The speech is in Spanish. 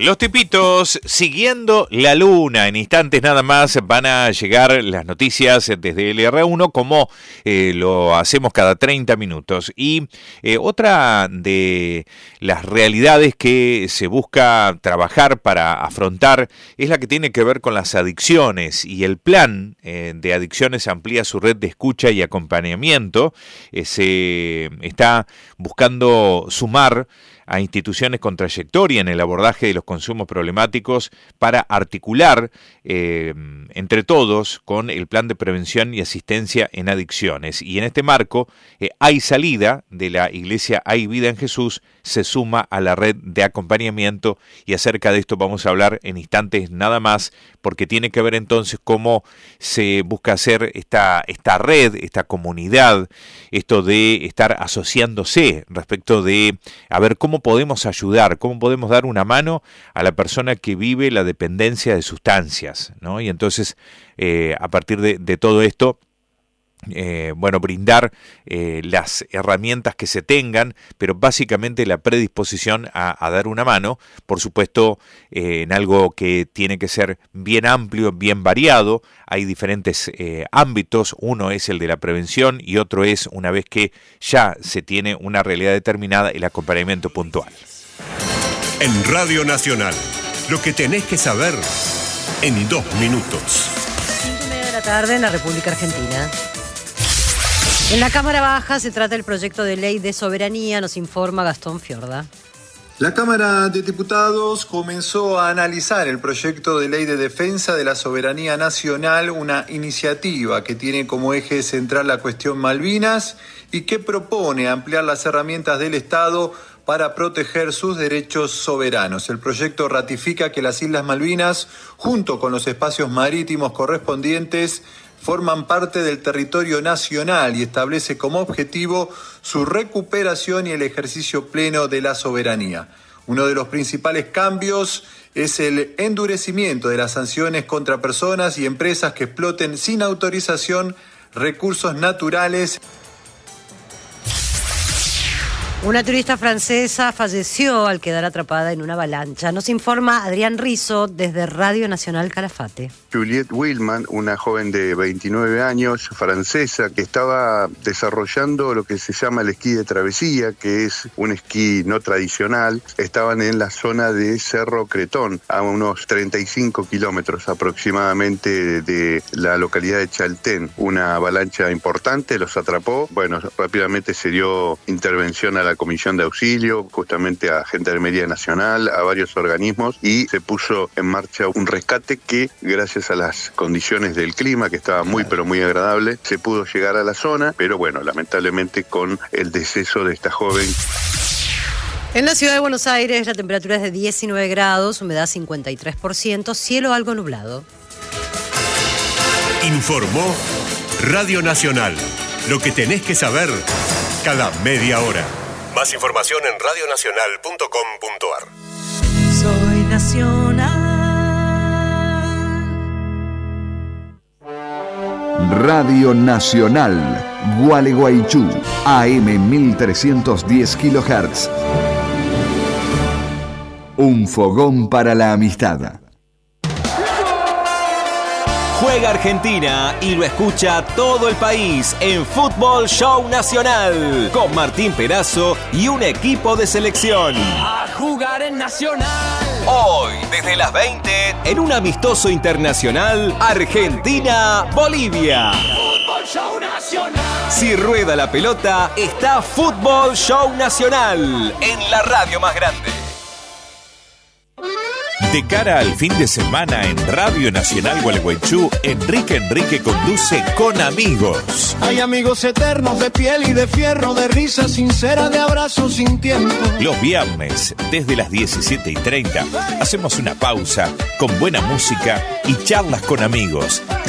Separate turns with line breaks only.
Los tipitos siguiendo la luna. En instantes nada más van a llegar las noticias desde LR1 como lo hacemos cada 30 minutos. Y otra de las realidades que se busca trabajar para afrontar es la que tiene que ver con las adicciones. Y el plan de adicciones amplía su red de escucha y acompañamiento. Se está buscando sumar a instituciones con trayectoria en el abordaje de los consumos problemáticos para articular entre todos con el plan de prevención y asistencia en adicciones. Y en este marco, Hay Salida de la Iglesia Hay Vida en Jesús se suma a la red de acompañamiento, y acerca de esto vamos a hablar en instantes nada más, porque tiene que ver entonces cómo se busca hacer esta red, esta comunidad, esto de estar asociándose respecto de a ver cómo podemos ayudar, cómo podemos dar una mano a la persona que vive la dependencia de sustancias, ¿no? Y entonces a partir de todo esto, brindar las herramientas que se tengan, pero básicamente la predisposición a dar una mano, por supuesto, en algo que tiene que ser bien amplio, bien variado. Hay diferentes ámbitos, uno es el de la prevención y otro es, una vez que ya se tiene una realidad determinada, el acompañamiento puntual.
En Radio Nacional, lo que tenés que saber en 2 minutos.
5:30 de la tarde en la República Argentina. En la Cámara Baja se trata el proyecto de ley de soberanía, nos informa Gastón Fiorda.
La Cámara de Diputados comenzó a analizar el proyecto de ley de defensa de la soberanía nacional, una iniciativa que tiene como eje central la cuestión Malvinas y que propone ampliar las herramientas del Estado para proteger sus derechos soberanos. El proyecto ratifica que las Islas Malvinas, junto con los espacios marítimos correspondientes, forman parte del territorio nacional y establece como objetivo su recuperación y el ejercicio pleno de la soberanía. Uno de los principales cambios es el endurecimiento de las sanciones contra personas y empresas que exploten sin autorización recursos naturales.
Una turista francesa falleció al quedar atrapada en una avalancha. Nos informa Adrián Rizzo desde Radio Nacional Calafate.
Juliette Willman, una joven de 29 años, francesa, que estaba desarrollando lo que se llama el esquí de travesía, que es un esquí no tradicional. Estaban en la zona de Cerro Cretón, a unos 35 kilómetros aproximadamente de la localidad de Chaltén. Una avalancha importante los atrapó. Bueno, rápidamente se dio intervención a la Comisión de Auxilio, justamente a Gendarmería Nacional, a varios organismos, y se puso en marcha un rescate que, gracias a las condiciones del clima, que estaba muy pero muy agradable, se pudo llegar a la zona, pero bueno, lamentablemente con el deceso de esta joven.
En la ciudad de Buenos Aires la temperatura es de 19 grados, humedad 53%, cielo algo nublado.
Informó Radio Nacional. Lo que tenés que saber cada media hora. Más información en radionacional.com.ar.
Soy Nacional.
Radio Nacional, Gualeguaychú, AM 1310 kHz. Un fogón para la amistad.
Juega Argentina y lo escucha todo el país en Fútbol Show Nacional con Martín Perazo y un equipo de selección.
A jugar en Nacional.
Hoy, desde las 20, en un amistoso internacional, Argentina-Bolivia.
Fútbol Show Nacional.
Si rueda la pelota, está Fútbol Show Nacional en la radio más grande.
De cara al fin de semana en Radio Nacional Gualeguaychú, Enrique conduce Con Amigos.
Hay amigos eternos de piel y de fierro, de risa sincera, de abrazos sin tiempo.
Los viernes, desde las 17:30, hacemos una pausa con buena música y charlas con amigos.